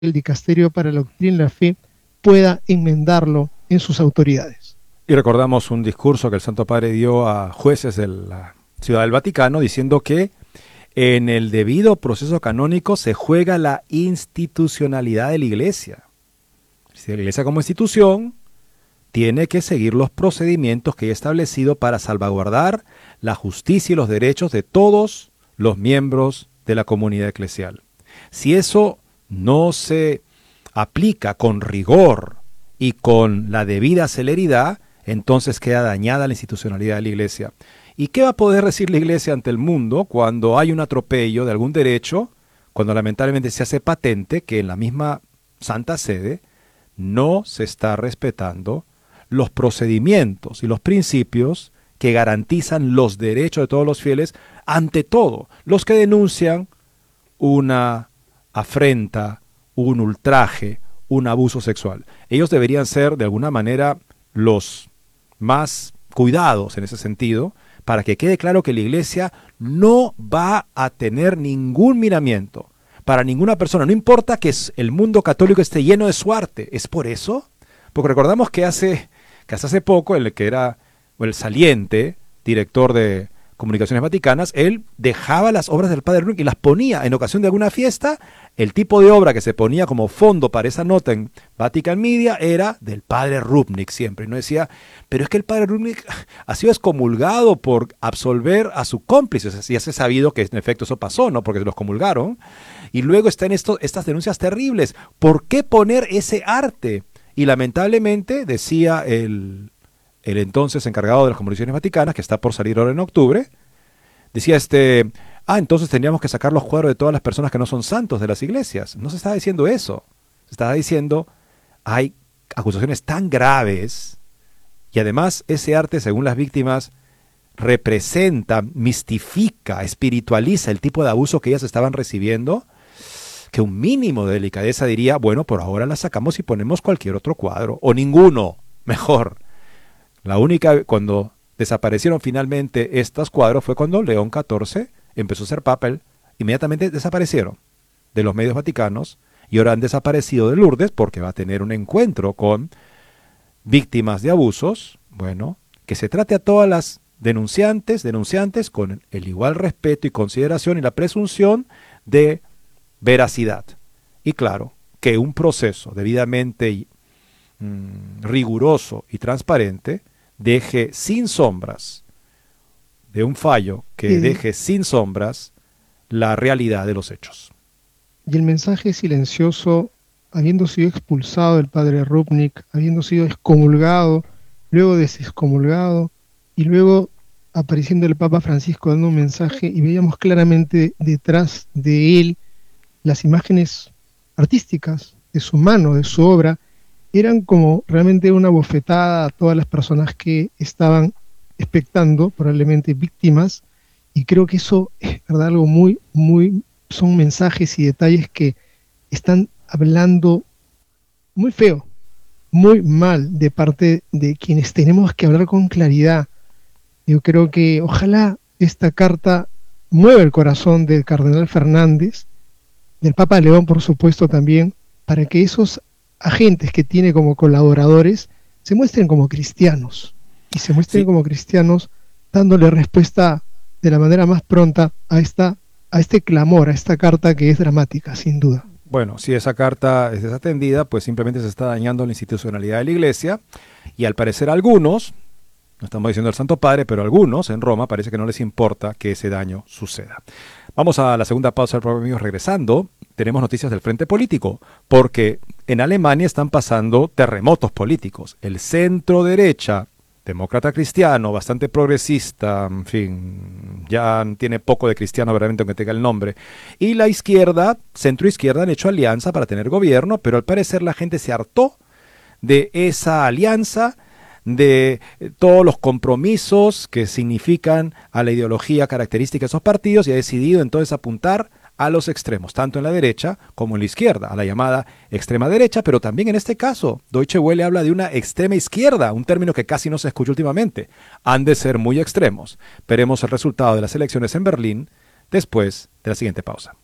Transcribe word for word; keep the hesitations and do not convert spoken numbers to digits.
el Dicasterio para la Doctrina y la Fe pueda enmendarlo en sus autoridades. Y recordamos un discurso que el Santo Padre dio a jueces de la Ciudad del Vaticano diciendo que en el debido proceso canónico se juega la institucionalidad de la Iglesia. Si la Iglesia como institución tiene que seguir los procedimientos que he establecido para salvaguardar la justicia y los derechos de todos los miembros de la comunidad eclesial. Si eso no se aplica con rigor y con la debida celeridad, entonces queda dañada la institucionalidad de la Iglesia. ¿Y qué va a poder decir la Iglesia ante el mundo cuando hay un atropello de algún derecho, cuando lamentablemente se hace patente que en la misma Santa Sede no se está respetando los procedimientos y los principios que garantizan los derechos de todos los fieles, ante todo los que denuncian una afrenta, un ultraje, un abuso sexual? Ellos deberían ser de alguna manera los más cuidados en ese sentido, para que quede claro que la Iglesia no va a tener ningún miramiento para ninguna persona, no importa que el mundo católico esté lleno de su arte. ¿Es por eso? Porque recordamos que hace, que hasta hace poco, el que era el saliente director de Comunicaciones Vaticanas, él dejaba las obras del Padre Rubnik y las ponía en ocasión de alguna fiesta. El tipo de obra que se ponía como fondo para esa nota en Vatican Media era del Padre Rubnik siempre. Y no decía, pero es que el Padre Rubnik ha sido excomulgado por absolver a su cómplice. Ya se ha sabido que en efecto eso pasó, ¿no? Porque los comulgaron. Y luego están esto, estas denuncias terribles. ¿Por qué poner ese arte? Y lamentablemente, decía el... el entonces encargado de las Comunicaciones Vaticanas, que está por salir ahora en octubre, decía este, ah, entonces tendríamos que sacar los cuadros de todas las personas que no son santos de las iglesias. No se estaba diciendo eso. Se estaba diciendo, hay acusaciones tan graves, y además ese arte, según las víctimas, representa, mistifica, espiritualiza el tipo de abuso que ellas estaban recibiendo, que un mínimo de delicadeza diría, bueno, por ahora la sacamos y ponemos cualquier otro cuadro, o ninguno, mejor. La única, cuando desaparecieron finalmente estos cuadros fue cuando León catorce empezó a ser papa, él, inmediatamente desaparecieron de los medios vaticanos y ahora han desaparecido de Lourdes porque va a tener un encuentro con víctimas de abusos. Bueno, que se trate a todas las denunciantes, denunciantes con el igual respeto y consideración y la presunción de veracidad. Y claro, que un proceso debidamente mmm, riguroso y transparente deje sin sombras, de un fallo que sí. deje sin sombras la realidad de los hechos. Y el mensaje silencioso, habiendo sido expulsado el Padre Rubnik, habiendo sido excomulgado, luego desexcomulgado, y luego apareciendo el Papa Francisco dando un mensaje, y veíamos claramente detrás de él las imágenes artísticas de su mano, de su obra, eran como realmente una bofetada a todas las personas que estaban expectando, probablemente víctimas, y creo que eso es verdad algo muy, muy, son mensajes y detalles que están hablando muy feo, muy mal de parte de quienes tenemos que hablar con claridad. Yo creo que ojalá esta carta mueva el corazón del cardenal Fernández, del Papa León por supuesto también, para que esos agentes que tiene como colaboradores se muestren como cristianos y se muestren sí. como cristianos dándole respuesta de la manera más pronta a esta a este clamor, a esta carta que es dramática, sin duda. Bueno, si esa carta es desatendida, pues simplemente se está dañando la institucionalidad de la Iglesia y al parecer algunos, no estamos diciendo el Santo Padre, pero algunos en Roma parece que no les importa que ese daño suceda. Vamos a la segunda pausa del programa, amigos. Regresando, tenemos noticias del frente político, porque en Alemania están pasando terremotos políticos. El centro derecha, demócrata cristiano, bastante progresista, en fin, ya tiene poco de cristiano verdaderamente aunque tenga el nombre, y la izquierda, centro izquierda, han hecho alianza para tener gobierno, pero al parecer la gente se hartó de esa alianza, de todos los compromisos que significan a la ideología característica de esos partidos, y ha decidido entonces apuntar a los extremos, tanto en la derecha como en la izquierda, a la llamada extrema derecha, pero también en este caso, Deutsche Welle habla de una extrema izquierda, un término que casi no se escucha últimamente. Han de ser muy extremos. Veremos el resultado de las elecciones en Berlín después de la siguiente pausa.